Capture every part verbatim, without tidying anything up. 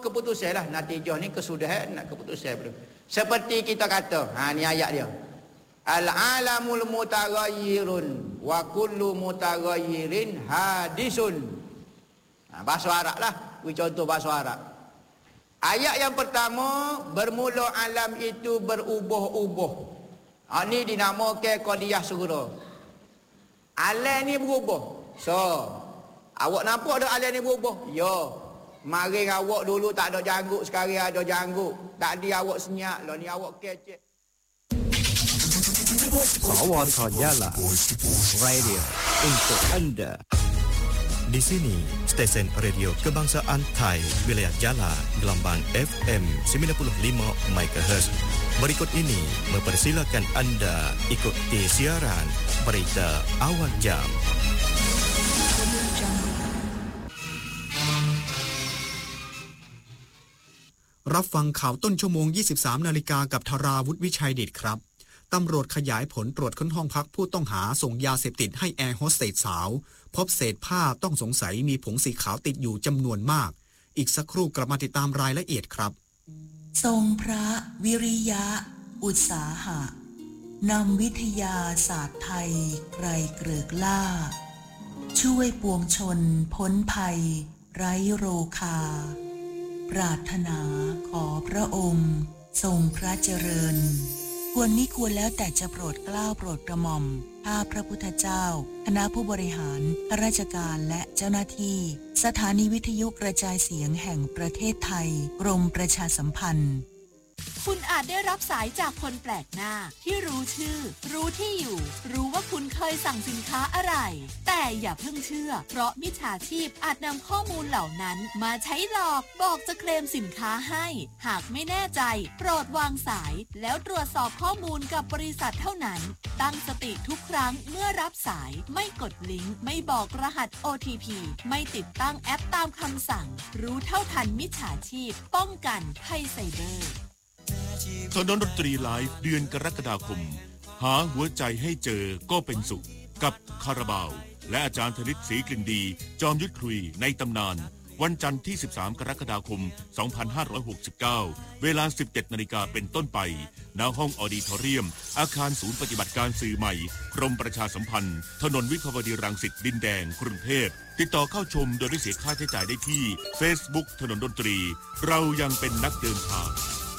keputusan lah. Natijah ni kesudahan nak keputusan betul. Seperti kita kata, ha ni ayat dia. Al-alamul mutaghayyirun wa kullu mutaghayyirin hadisun. Ha, bahasa Arab lah. Beri contoh bahasa Arab. Ayat yang pertama, bermula alam itu berubah-ubah. Ha, ni dinamakan qadiyah sughra. Alam ni berubah. So, awak nampak ada alam ni berubah? Ya. Maring awak dulu tak ada janggut, sekarang ada janggut. Tak ada awak senyap lah, ni awak kecek. Kawasan Jala Radio untuk anda. Di sini stesen radio kebangsaan Thai wilayah Jala gelombang F M sembilan puluh lima megahertz. Berikut ini mempersilakan anda ikuti siaran berita awal jam. รับฟังข่าวต้นชั่วโมง ยี่สิบสาม นาฬิกากับธราวุฒิวิชัยเดชครับตำรวจขยายผลตรวจค้นห้องพักผู้ต้องหาส่งยาเสพติดให้แอร์โฮสเตสสาวพบเศษผ้าต้องสงสัยมีผงสีขาวติดอยู่จำนวนมากอีกสักครู่กลับมาติดตามรายละเอียดครับทรงพระวิริยะอุตสาหะนำวิทยาศาสตร์ไทยไกรเกริกล่าช่วยปวงชนพ้นภัยไร้โรคาปรารถนาขอพระองค์ทรงพระเจริญควรมิควรแล้วแต่จะโปรดเกล้าโปรดกระหม่อมข้าพระพุทธเจ้าคณะผู้บริหารข้าราชการและเจ้าหน้าที่สถานีวิทยุกระจายเสียงแห่งประเทศไทยกรมประชาสัมพันธ์คุณอาจได้รับสายจากคนแปลกหน้าที่รู้ชื่อรู้ที่อยู่รู้ว่าคุณเคยสั่งสินค้าอะไรแต่อย่าเพิ่งเชื่อเพราะมิจฉาชีพอาจนำข้อมูลเหล่านั้นมาใช้หลอกบอกจะเคลมสินค้าให้หากไม่แน่ใจโปรดวางสายแล้วตรวจสอบข้อมูลกับบริษัทเท่านั้นตั้งสติทุกครั้งเมื่อรับสายไม่กดลิงก์ไม่บอกรหัส โอ ที พี ไม่ติดตั้งแอปตามคำสั่งรู้เท่าทันมิจฉาชีพป้องกันภัยไซเบอร์ถนนดนตรีไลฟ์เดือนกรกฎาคมหาหัวใจให้เจอก็เป็นสุขกับคาราบาวและอาจารย์ธนิตศรีกลิ่นดีจอมยุทธคุยในตำนานวันจันทร์ที่สิบสามกรกฎาคมสองพันห้าร้อยหกสิบเก้าเวลา สิบเจ็ดนาฬิกาเป็นต้นไปณห้องออดิทอเรียมอาคารศูนย์ปฏิบัติการสื่อใหม่กรมประชาสัมพันธ์ถนนวิภาวดีรังสิตดินแดงกรุงเทพติดต่อเข้าชมโดยไม่เสียค่าใช้จ่ายได้ที่ Facebook ถนนดนตรีเรายังเป็นนักเดินทาง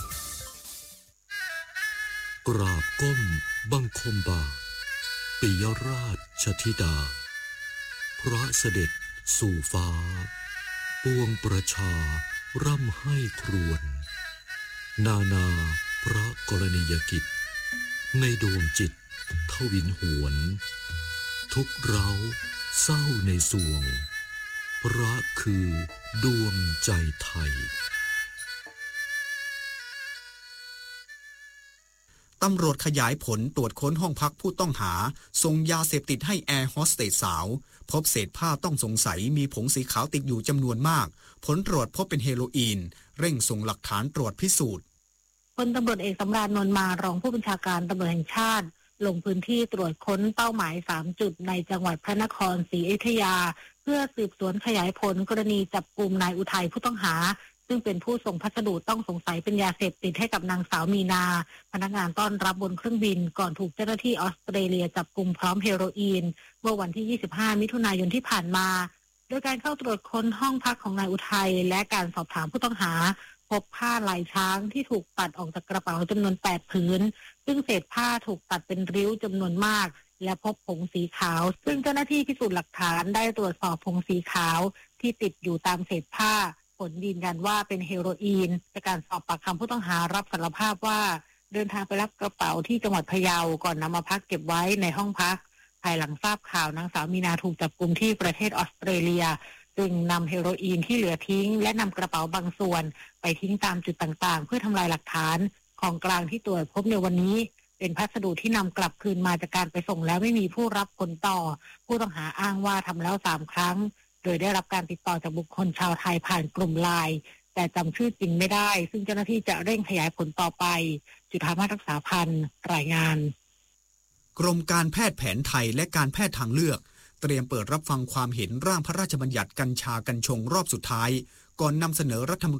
กราบก้มบังคมบาทปิยราชธิดาพระเสด็จสู่ฟ้าปวงประชาร่ำให้ครวญนานาพระกรณียกิจในดวงจิตทวินหวนทุกเร้าเศร้าในสวงพระคือดวงใจไทยตำรวจขยายผลตรวจค้นห้องพักผู้ต้องหาส่งยาเสพติดให้แอร์โฮสเตสสาวพบเศษผ้าต้องสงสัยมีผงสีขาวติดอยู่จำนวนมากผลตรวจพบเป็นเฮโรอีนเร่งส่งหลักฐานตรวจพิสูจน์พลตำรวจเอกสำราญนนท์มารองผู้บัญชาการตำรวจแห่งชาติลงพื้นที่ตรวจค้นเป้าหมายสามจุดในจังหวัดพระนครศรีอยุธยาเพื่อสืบสวนขยายผลกรณีจับกุมนายอุทัยผู้ต้องหาซึ่งเป็นผู้ส่งพัสดุต้องสงสัยเป็นยาเสพติดให้กับนางสาวมีนาพนักงานต้อนรับบนเครื่องบินก่อนถูกเจ้าหน้าที่ออสเตรเลียจับกุมพร้อมเฮโรอีนเมื่อวันที่ยี่สิบห้ามิถุนายนที่ผ่านมาโดยการเข้าตรวจค้นห้องพักของนายอุทัยและการสอบถามผู้ต้องหาพบผ้าลายช้างที่ถูกตัดออกจากกระเป๋าจำนวนแปดผืนซึ่งเศษผ้าถูกตัดเป็นริ้วจำนวนมากและพบผงสีขาวซึ่งเจ้าหน้าที่พิสูจน์หลักฐานได้ตรวจสอบผงสีขาวที่ติดอยู่ตามเศษผ้าผลยืนยันว่าเป็นเฮโรอีนจากการสอบปากคำผู้ต้องหารับสารภาพว่าเดินทางไปรับกระเป๋าที่จังหวัดพะเยาก่อนนำมาพักเก็บไว้ในห้องพักภายหลังทราบข่าวนางสาวมีนาถูกจับกุมที่ประเทศออสเตรเลียจึงนำเฮโรอีนที่เหลือทิ้งและนำกระเป๋าบางส่วนไปทิ้งตามจุดต่างๆเพื่อทำลายหลักฐานของกลางที่ตรวจพบในวันนี้เป็นพัสดุที่นำกลับคืนมาจากการไปส่งแล้วไม่มีผู้รับผลต่อผู้ต้องหาอ้างว่าทำแล้วสามครั้งโดยได้รับการติดต่อจากบุคคลชาวไทยผ่านกลุ่มไลน์แต่จำชื่อจริงไม่ได้ซึ่งเจ้าหน้าที่จะเร่งขยายผลต่อไปจุฑามาศรักษาพันธ์รายงานกรมการแพทย์แผนไทยและการแพทย์ทางเลือกเตรียมเปิดรับฟังความเห็นร่างพระราชบัญญัติกัญชากัญชงรอบสุดท้ายก่อนนำเสนอรัฐธรรม